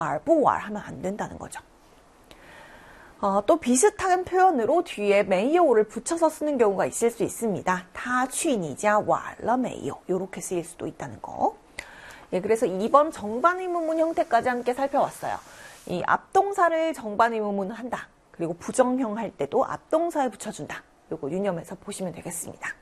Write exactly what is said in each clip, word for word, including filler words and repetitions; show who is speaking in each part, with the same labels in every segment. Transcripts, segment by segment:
Speaker 1: 不玩 하면 안 된다는 거죠. 어, 또 비슷한 표현으로 뒤에 没有를 붙여서 쓰는 경우가 있을 수 있습니다. 他去你家玩了没有 이렇게 쓰일 수도 있다는 거. 예, 그래서 이번 정반 의문문 형태까지 함께 살펴봤어요. 이 앞동사를 정반 의문문을 한다. 그리고 부정형 할 때도 앞동사에 붙여준다. 요거 유념해서 보시면 되겠습니다.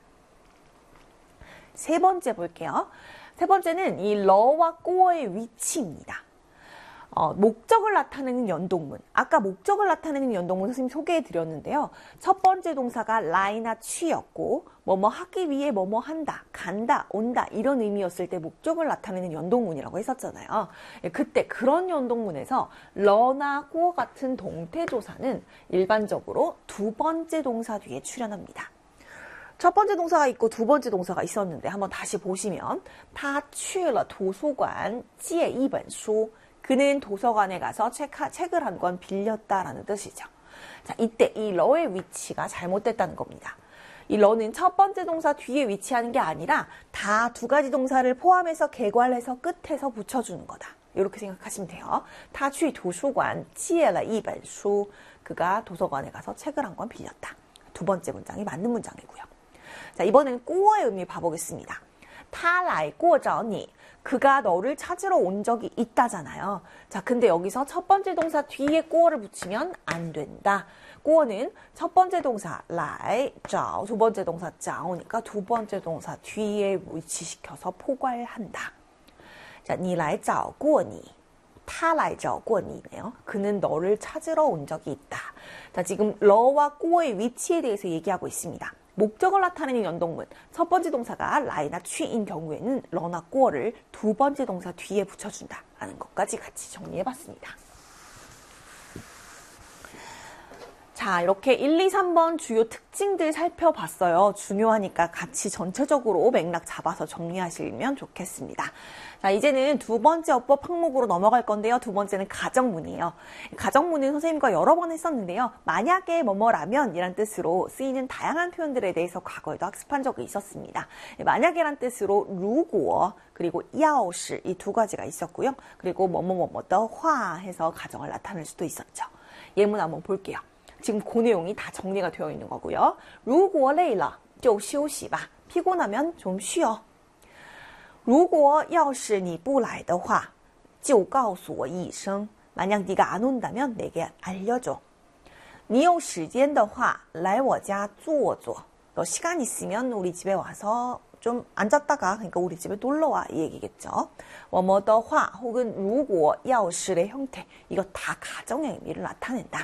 Speaker 1: 세 번째 볼게요. 세 번째는 이 러와 꼬어의 위치입니다. 어, 목적을 나타내는 연동문. 아까 목적을 나타내는 연동문 선생님 소개해드렸는데요. 첫 번째 동사가 라이나 취였고 뭐뭐 하기 위해 뭐뭐 한다, 간다, 온다 이런 의미였을 때 목적을 나타내는 연동문이라고 했었잖아요. 예, 그때 그런 연동문에서 러나 꼬 같은 동태조사는 일반적으로 두 번째 동사 뒤에 출현합니다. 첫 번째 동사가 있고 두 번째 동사가 있었는데 한번 다시 보시면 他去了图书馆借一本书 그는 도서관에 가서 책, 책을 한 권 빌렸다라는 뜻이죠. 자, 이때 이 러의 위치가 잘못됐다는 겁니다. 이 러는 첫 번째 동사 뒤에 위치하는 게 아니라 다 두 가지 동사를 포함해서 개괄해서 끝에서 붙여주는 거다. 이렇게 생각하시면 돼요. 他去图书馆借了一本书 그가 도서관에 가서 책을 한 권 빌렸다. 두 번째 문장이 맞는 문장이고요. 자, 이번에는 꼬어의 의미 봐보겠습니다. 他来过找你 그가 너를 찾으러 온 적이 있다잖아요. 자, 근데 여기서 첫 번째 동사 뒤에 꼬어를 붙이면 안 된다. 꼬어는 첫 번째 동사来找, 두 번째 동사 找니까 두 번째 동사 뒤에 위치시켜서 포괄한다. 자, 你来找过你, 他来找过你네요. 그는 너를 찾으러 온 적이 있다. 자, 지금 러와 꼬어의 위치에 대해서 얘기하고 있습니다. 목적을 나타내는 연동문, 첫 번째 동사가 라이나 취인 경우에는 러나 꼬어를 두 번째 동사 뒤에 붙여준다라는 것까지 같이 정리해봤습니다. 자, 이렇게 일, 이, 삼 번 주요 특징들 살펴봤어요. 중요하니까 같이 전체적으로 맥락 잡아서 정리하시면 좋겠습니다. 자, 이제는 두 번째 어법 항목으로 넘어갈 건데요. 두 번째는 가정문이에요. 가정문은 선생님과 여러 번 했었는데요. 만약에 뭐뭐라면 이란 뜻으로 쓰이는 다양한 표현들에 대해서 과거에도 학습한 적이 있었습니다. 만약에란 뜻으로 루구어 그리고 야오시 이 두 가지가 있었고요. 그리고 뭐뭐뭐뭐더 화 해서 가정을 나타낼 수도 있었죠. 예문 한번 볼게요. 지금 그 내용이 다 정리가 되어 있는 거고요. 如果累了就休息吧. 피곤하면 좀 쉬어. 如果要是你不来的话就告诉我一声. 만약 네가 안 온다면 내게 알려줘. 你有时间的话来我家坐坐. 너 시간 있으면 우리 집에 와서 좀 앉았다가 그러니까 우리 집에 놀러와 이 얘기겠죠. 我么的话 혹은 如果要是의 형태 이거 다 가정의 의미를 나타낸다.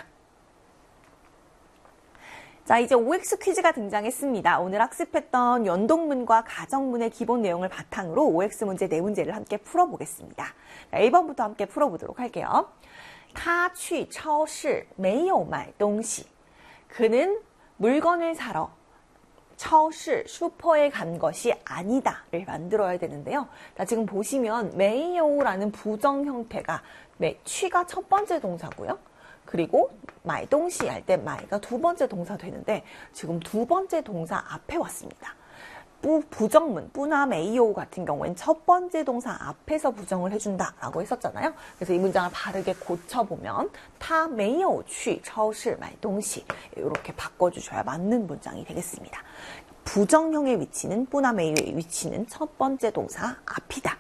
Speaker 1: 자, 이제 오엑스 퀴즈가 등장했습니다. 오늘 학습했던 연동문과 가정문의 기본 내용을 바탕으로 오엑스 문제 네 문제를 함께 풀어보겠습니다. 자, 일 번부터 함께 풀어보도록 할게요. 他去超市没有买东西. 그는 물건을 사러 超市 슈퍼에 간 것이 아니다를 만들어야 되는데요. 자, 지금 보시면 没有라는 부정 형태가 취가 첫 번째 동사고요. 그리고 말동시 할 때 말가 두 번째 동사 되는데 지금 두 번째 동사 앞에 왔습니다. 부, 부정문, 뿌나 메이오 같은 경우엔 첫 번째 동사 앞에서 부정을 해준다라고 했었잖아요. 그래서 이 문장을 바르게 고쳐보면 他没有去超市买东西 이렇게 바꿔주셔야 맞는 문장이 되겠습니다. 부정형의 위치는 뿌나 메이오의 위치는 첫 번째 동사 앞이다.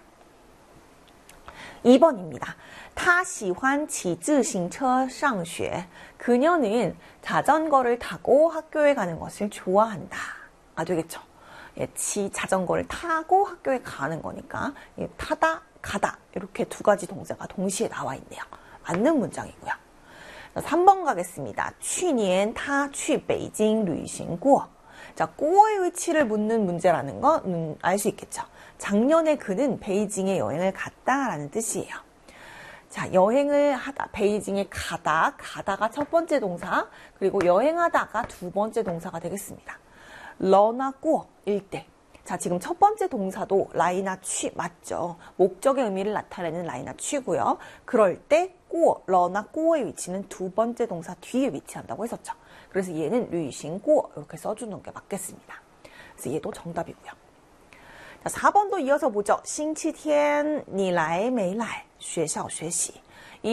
Speaker 1: 이 번입니다. 他喜欢骑自行车上学. 그녀는 자전거를 타고 학교에 가는 것을 좋아한다. 아, 되겠죠? 예, 지 자전거를 타고 학교에 가는 거니까 예, 타다, 가다 이렇게 두 가지 동사가 동시에 나와 있네요. 맞는 문장이고요. 삼 번 가겠습니다. 去年他去北京旅行过. 자, 꼬어의 위치를 묻는 문제라는 거 알 수 있겠죠. 작년에 그는 베이징에 여행을 갔다라는 뜻이에요. 자, 여행을 하다, 베이징에 가다, 가다가 첫 번째 동사, 그리고 여행하다가 두 번째 동사가 되겠습니다. 러나 꼬일 때. 자, 지금 첫 번째 동사도 라이나 취 맞죠? 목적의 의미를 나타내는 라이나 취고요. 그럴 때 꼬, 러나 꼬의 위치는 두 번째 동사 뒤에 위치한다고 했었죠. 그래서 얘는 류싱 꼬 이렇게 써주는 게 맞겠습니다. 그래서 얘도 정답이고요. 자, 사 번도 이어서 보죠. 星期天你来没来学校学习.